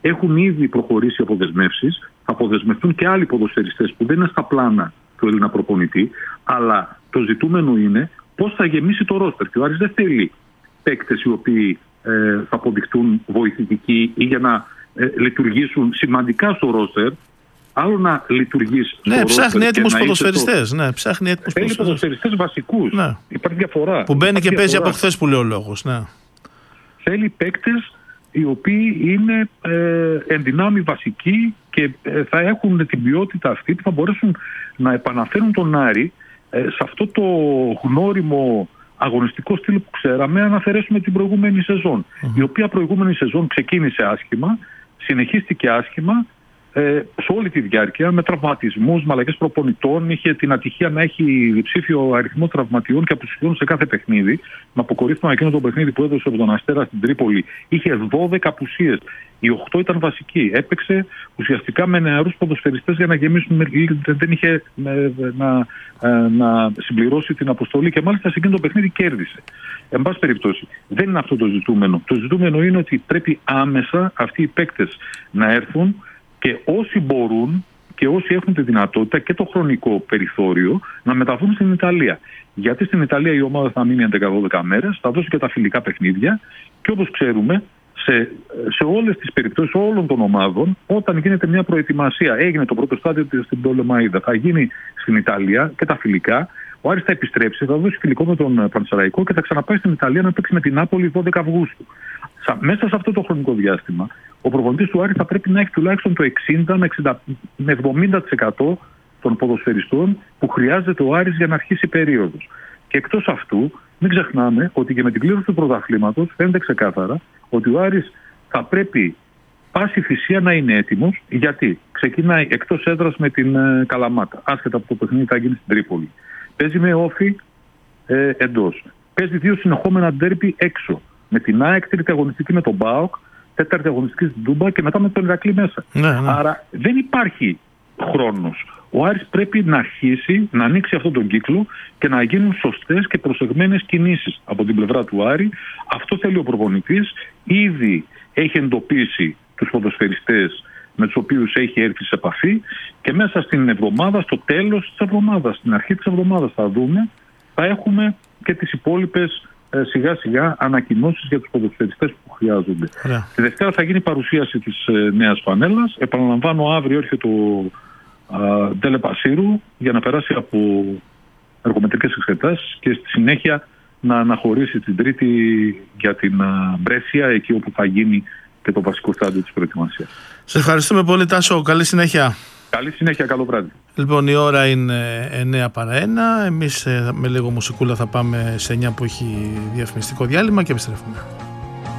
έχουν ήδη προχωρήσει αποδεσμεύσεις. Θα αποδεσμευτούν και άλλοι ποδοσφαιριστές που δεν είναι στα πλάνα του Έλληνα προπονητή. Αλλά το ζητούμενο είναι πώς θα γεμίσει το ρόστερ. Και ο Άρης δεν θέλει παίκτες οι οποίοι θα αποδειχτούν βοηθητικοί ή για να λειτουργήσουν σημαντικά στο ρόστερ. Άλλο να λειτουργήσει. Ναι, ψάχνει έτοιμους ποδοσφαιριστές. Ναι, ψάχνει έτοιμους ποδοσφαιριστές βασικούς. Ναι. Υπάρχει διαφορά. Που μπαίνει και παίζει από χθες που λέει ο λόγος. Ναι. Θέλει παίκτες οι οποίοι είναι εν δυνάμει βασικοί και θα έχουν την ποιότητα αυτή που θα μπορέσουν να επαναφέρουν τον Άρη σε αυτό το γνώριμο αγωνιστικό στυλ που ξέραμε, αν αφαιρέσουμε την προηγούμενη σεζόν. Η οποία προηγούμενη σεζόν ξεκίνησε άσχημα, συνεχίστηκε άσχημα σε όλη τη διάρκεια, με τραυματισμούς, με αλλαγές προπονητών. Είχε την ατυχία να έχει διψήφιο αριθμό τραυματιών και απουσιών σε κάθε παιχνίδι. Με αποκορύφωμα εκείνο το παιχνίδι που έδωσε από τον Αστέρα στην Τρίπολη, είχε 12 απουσίες. Οι 8 ήταν βασικοί. Έπαιξε ουσιαστικά με νεαρούς ποδοσφαιριστές για να γεμίσουν. Δεν είχε να συμπληρώσει την αποστολή και μάλιστα σε εκείνο το παιχνίδι κέρδισε. Εν πάση περιπτώσει, δεν είναι αυτό το ζητούμενο. Το ζητούμενο είναι ότι πρέπει άμεσα αυτοί οι παίκτες να έρθουν και όσοι μπορούν και όσοι έχουν τη δυνατότητα και το χρονικό περιθώριο να μεταβούν στην Ιταλία. Γιατί στην Ιταλία η ομάδα θα μείνει 11-12 μέρες, θα δώσει και τα φιλικά παιχνίδια και όπως ξέρουμε σε όλες τις περιπτώσεις όλων των ομάδων, όταν γίνεται μια προετοιμασία, έγινε το πρώτο στάδιο στην Πτολεμαΐδα, θα γίνει στην Ιταλία και τα φιλικά. Ο Άρης θα επιστρέψει, θα δώσει φιλικό με τον Πανσεραϊκό και θα ξαναπάει στην Ιταλία να παίξει με την Νάπολη 12 Αυγούστου. Μέσα σε αυτό το χρονικό διάστημα, ο προπονητής του Άρη θα πρέπει να έχει τουλάχιστον το 60 με 70% των ποδοσφαιριστών που χρειάζεται ο Άρης για να αρχίσει η περίοδος. Και εκτός αυτού, μην ξεχνάμε ότι και με την κλήρωση του πρωταθλήματος φαίνεται ξεκάθαρα ότι ο Άρης θα πρέπει πάση θυσία να είναι έτοιμος, γιατί ξεκινάει εκτός έδρας με την Καλαμάτα, άσχετα από το παιχνίδι θα γίνει στην Τρίπολη. Παίζει με Όφη εντός. Παίζει 2 συνεχόμενα ντέρμπι έξω. Με την ΑΕΚ, τρίτη αγωνιστική με τον ΠΑΟΚ, τέταρτη αγωνιστική στην Τούμπα και μετά με τον Ηρακλή μέσα. Ναι. Άρα δεν υπάρχει χρόνος. Ο Άρης πρέπει να αρχίσει να ανοίξει αυτόν τον κύκλο και να γίνουν σωστές και προσεγμένες κινήσεις από την πλευρά του Άρη. Αυτό θέλει ο προπονητής. Ήδη έχει εντοπίσει τους ποδοσφαιριστές με τους οποίους έχει έρθει σε επαφή και μέσα στην εβδομάδα, στο τέλος της εβδομάδας, στην αρχή της εβδομάδας θα δούμε, θα έχουμε και τις υπόλοιπες σιγά σιγά ανακοινώσεις για τους ποδοσφαιριστές που χρειάζονται. Τη Δευτέρα θα γίνει παρουσίαση της νέας φανέλας. Επαναλαμβάνω, αύριο έρχεται το Ντέλε Πασίρου για να περάσει από εργομετρικές εξετάσεις και στη συνέχεια να αναχωρήσει την Τρίτη για την Μπρέσια, εκεί όπου θα γίνει και το βασικό στάδιο της προετοιμασίας. Σε ευχαριστούμε πολύ, Τάσο. Καλή συνέχεια. Καλή συνέχεια, καλό βράδυ. Λοιπόν, η ώρα είναι 9 παρά 1. Εμείς με λίγο μουσικούλα θα πάμε σε 9 που έχει διαφημιστικό διάλειμμα και επιστρέφουμε.